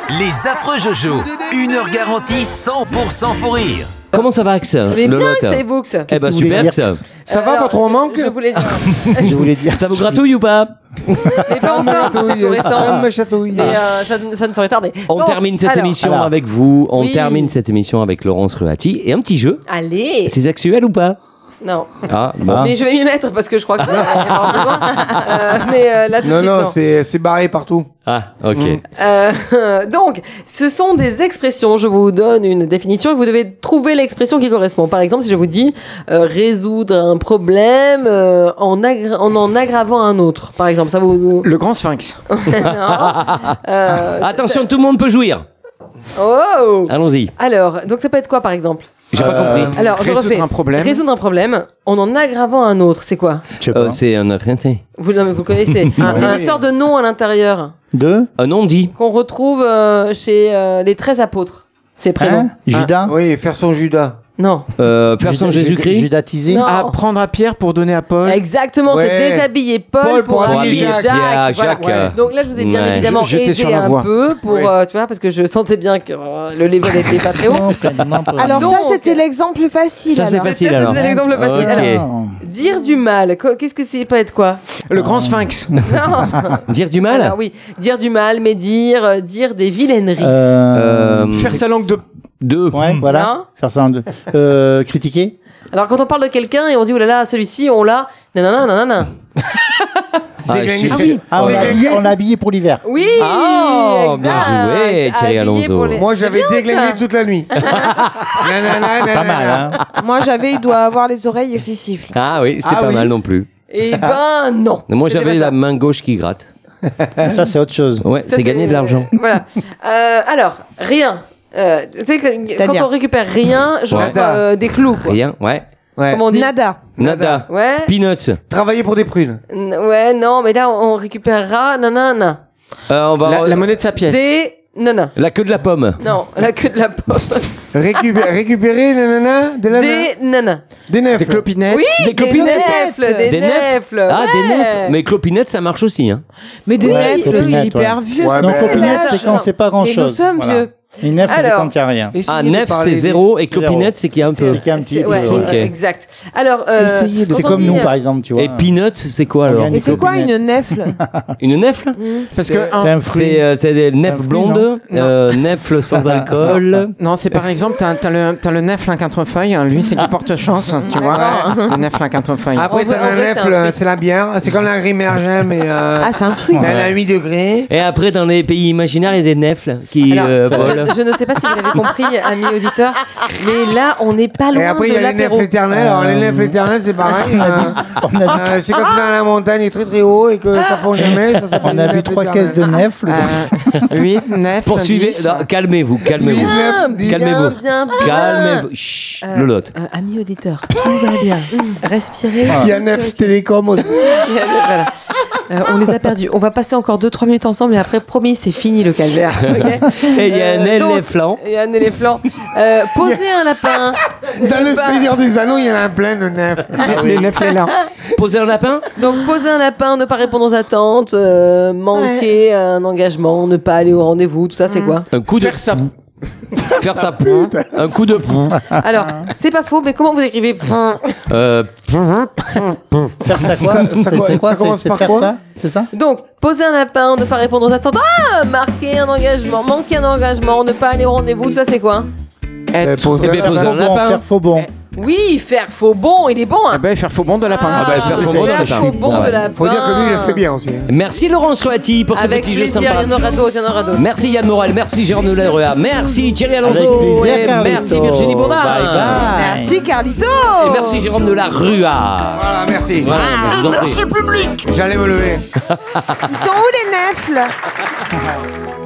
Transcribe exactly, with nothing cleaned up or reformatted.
Les affreux Jojo, une heure garantie cent pour cent faux rire. Comment ça va, Axe? Mais bien Lolotte. que c'est Books. Eh ben super, Axe. Ça va, pas trop en manque? Je voulais dire. Je voulais dire. Ça vous gratouille ou pas? Mais pas encore, c'est tout récent. Ça me chatouille. Mais euh, ça, ça ne saurait tarder. On Bon, termine cette alors, émission alors. avec vous. On Oui. termine cette émission avec Laurence Ruati et un petit jeu. Allez. C'est sexuel ou pas? Non. Ah, bon. Mais je vais m'y mettre parce que je crois que ça va y avoir besoin. Euh, mais euh, là tout de Non, suite, non, non. c'est c'est barré partout. Ah, ok. Euh, donc, ce sont des expressions. Je vous donne une définition et vous devez trouver l'expression qui correspond. Par exemple, si je vous dis euh, résoudre un problème euh, en, agra- en en aggravant un autre, par exemple, ça vous. Le grand sphinx. Non. Euh, Attention, tout le monde peut jouir. Oh. Allons-y. Alors, donc ça peut être quoi, par exemple? J'ai pas Euh, compris. Alors, je résoudre refais. un problème. Résoudre un problème en en aggravant un autre, c'est quoi? Je sais Euh, pas. c'est un orienté. Vous, non, mais vous le connaissez. Ah, C'est oui. une histoire de nom à l'intérieur Deux. Un non dit. qu'on retrouve euh, chez euh, les treize apôtres. C'est prénom. Hein Judas. Oui, faire son Judas. Non. Euh, personne Judas- Jésus-Christ. Judatisé. Non. À prendre à Pierre pour donner à Paul. Exactement, Ouais. c'est déshabiller Paul, Paul pour, pour habiller habiller Jacques. Jacques. voilà. Jacques, euh, Donc là, je vous ai bien ouais. évidemment Je- j'étais aidé sur la un voie. peu pour, Ouais. euh, tu vois, parce que je sentais bien que euh, le level n'était pas très haut. Non, pleinement pas. Alors Donc- ça, c'était l'exemple facile. Ça, c'est alors. facile Ça, alors. c'était l'exemple facile. Ok. Alors, dire du mal, co- qu'est-ce que c'est peut être quoi? Le grand sphinx. Non. Dire du mal. Alors oui, dire du mal, mais dire, euh, dire des vilaineries. Euh, Euh, Faire sa langue de... Deux. Ouais, voilà. Non. Faire ça en deux. Euh, critiquer. Alors quand on parle de quelqu'un et on dit, oh là là, celui-ci, on l'a, nanana, nanana. Ah, Déglinguer. je- Ah oui. Ah, on Ouais. l'a habillé, on l'a habillé pour l'hiver. Oui, Oh, exact. bien joué, Thierry Habillé Alonso. pour les- Moi, j'avais C'est bien, déglingué ça. toute la nuit. Nanana, Pas mal, nanana. hein. Moi, j'avais, il doit avoir les oreilles qui sifflent. Ah oui, c'était Ah pas oui. mal non plus. Eh ben non. Moi, C'était j'avais pas la ça. main gauche qui gratte. Ça, c'est autre chose. Ouais, Ça, c'est gagner de l'argent. Voilà. Euh, alors, rien. Euh, tu sais, que- quand C'est-à-dire on récupère rien, genre Ouais. euh, des clous, quoi. Rien, ouais. Ouais. Comment on dit? Nada. Nada. Ouais. Peanuts. Travailler pour des prunes. N- Ouais, non, mais là, on récupérera nanana. Euh, on va La, la monnaie de sa pièce. Des nana. La queue de la pomme. Non, la queue de la pomme. Récupérer, récupérer nanana, de la Des nana. des nefs. Des clopinettes. Oui, Des des clopinettes. nefles, des, Des nefs. nefles. Ah, des ouais. nefs. Mais clopinette, ça marche aussi. Hein. Mais des Ouais, nefs, copinette, c'est hyper ouais. vieux. Ouais, ça. Non, mais- copinette, mais c'est quand attends, c'est pas grand Mais chose. nous sommes vieux. Une nef, c'est Alors. quand il n'y a rien. Essayez Ah, de nef, parler c'est des- zéro. Et clopinette, c'est qu'il y a un peu. C'est qu'il y a un petit. C'est- ouais, Ok. euh, exact. Alors, euh, Essayez de- quand C'est on comme dit, nous, euh, par exemple, tu vois. Et peanuts, c'est quoi alors? Organique. Et c'est quoi une nefle? Une nefle? Parce que... C'est un fruit. C'est euh, c'est des Un nefles fruit, blondes, euh, nefles sans alcool. Non, c'est par exemple, t'as, t'as le, t'as le nefle à quatre feuilles. Lui, c'est qui porte chance, tu vois. Le nefle à quatre feuilles. Après, En vrai- t'as en un vrai, c'est nefle, un fruit. c'est la bière. C'est comme la grimergin, mais euh, Ah, c'est un fruit. elle a huit degrés. Et après, dans les pays imaginaires, il y a des nefles qui Alors, euh, volent. je, je ne sais pas si vous l'avez compris, amis auditeurs, mais là, on n'est pas loin Et après, il de y a les nefs l'apéro. éternels. Alors, les nefs éternels, c'est pareil. euh, On a, euh, c'est quand tu es dans la montagne et très très haut et que ça fond jamais. Ça s'appelle on les a bu nefs trois éternels. caisses de nefles. huit, neuf, Poursuivez. dix. Non, calmez-vous, calmez-vous. Bien, bien, Calmez-vous. bien, bien. Calmez-vous. Chut, Euh, Lolotte. euh, amis auditeurs, tout va bien. Respirez. Il y a Nef Télécom aussi. Voilà. Euh, on les a perdus. On va passer encore deux trois minutes ensemble et après, promis, c'est fini le calvaire. ok Et il y a un Euh, donc, éléphant. Il y a un éléphant. Euh, poser un lapin. Dans le Bah, Seigneur des Anneaux, il y en a plein de nefs. Les nefles est là. Poser un lapin. Donc, poser un lapin, ne pas répondre aux attentes, euh, manquer un engagement, ne pas aller au rendez-vous, tout ça, c'est quoi? Un coup de. Faire ça. Faire sa pute. Un coup de. Alors, c'est pas faux, mais comment vous écrivez? Euh, Faire ça quoi Ça- ça- C'est ça quoi C'est commence c'est par faire quoi ça C'est ça Donc, poser un lapin, ne pas répondre aux attentes, ah, marquer un engagement, manquer un engagement, ne pas aller au rendez-vous, tout ça, c'est quoi? Euh, poser Eh bien, un poser lapin. un Faux bon, lapin. faire faux bon. Oui, faire faux bon, il est bon, Eh hein? ben, faire faux bon de lapin. Ah, bah, faire faux bon de Faire lapin. faux bon de Ouais. lapin. Faut dire que lui, il le fait bien aussi. hein. Merci Laurence Roati pour ce Avec petit jeu plaisir, sympa. il y en aura d'autres, il y en aura d'autres. Merci Yann Morel, merci Jérôme Leroy, merci Thierry Avec Alonso, plaisir, et Carlito. merci Virginie Baudin. Bye bye. Merci, Carlito. Et merci Jérôme de la Rua. Voilà, merci. Voilà, je vous en prie. J'allais me lever. Ils sont où les nefles?